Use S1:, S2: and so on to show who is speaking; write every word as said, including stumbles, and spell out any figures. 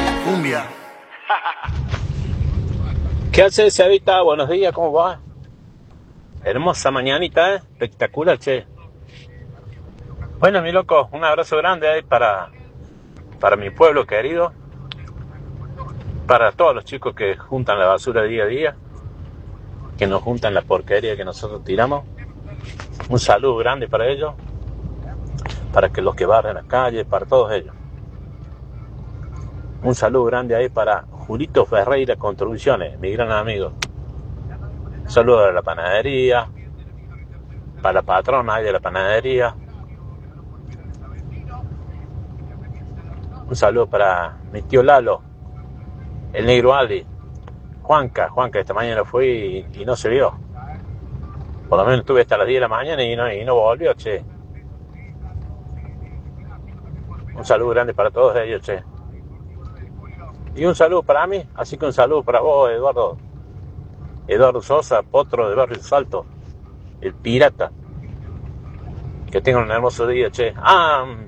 S1: Cumbia.
S2: ¿Qué haces, Evita? Buenos días, ¿cómo va? Hermosa mañanita, ¿eh? Espectacular, che. Bueno, mi loco, un abrazo grande ahí para, para mi pueblo querido, para todos los chicos que juntan la basura día a día, que nos juntan la porquería que nosotros tiramos. Un saludo grande para ellos, para que los que barren las calles, para todos ellos. Un saludo grande ahí para Julito Ferreira Construcciones, mi gran amigo. Un saludo a la panadería, para la patrona ahí de la panadería. Un saludo para mi tío Lalo, el negro Ali, Juanca, Juanca esta mañana fui y, y no se vio. Por lo menos estuve hasta las diez de la mañana y no, y no volvió, che. Un saludo grande para todos ellos, che. Y un saludo para mí, así que un saludo para vos, Eduardo. Eduardo Sosa, potro de Barrio Salto, el pirata. Que tengan un hermoso día, che. Ah,